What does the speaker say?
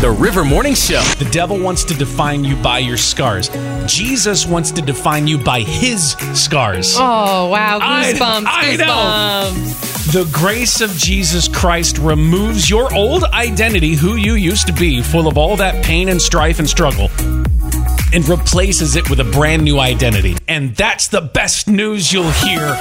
The River Morning Show. The devil wants to define you by your scars. Jesus wants to define you by his scars. Oh, wow. Goosebumps. I know. Goosebumps. The grace of Jesus Christ removes your old identity, who you used to be, full of all that pain and strife and struggle, and replaces it with a brand new identity. And that's the best news you'll hear